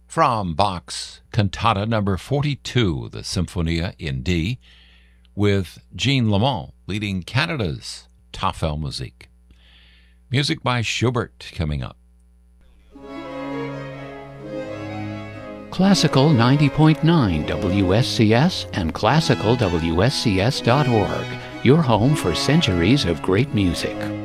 from Bach's Cantata number 42, the Symphonia in D, with Jean Lamont leading Canada's Tafelmusik. Music by Schubert coming up. Classical 90.9 WSCS and classicalwscs.org, your home for centuries of great music.